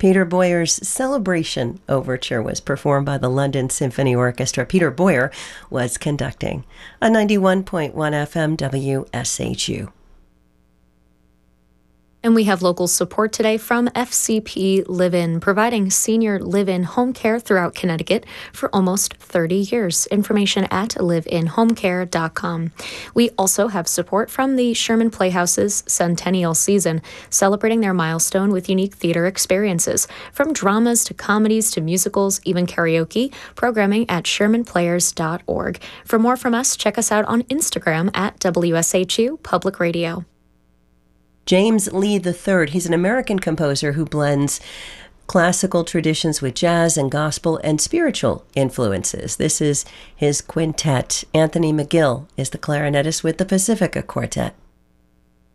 Peter Boyer's Celebration Overture was performed by the London Symphony Orchestra. Peter Boyer was conducting on 91.1 FM WSHU. And we have local support today from FCP Live-In, providing senior live-in home care throughout Connecticut for almost 30 years. Information at liveinhomecare.com. We also have support from the Sherman Playhouse's Centennial Season, celebrating their milestone with unique theater experiences, from dramas to comedies to musicals, even karaoke, programming at shermanplayers.org. For more from us, check us out on Instagram at WSHU Public Radio. James Lee III, he's an American composer who blends classical traditions with jazz and gospel and spiritual influences. This is his quintet. Anthony McGill is the clarinetist with the Pacifica Quartet.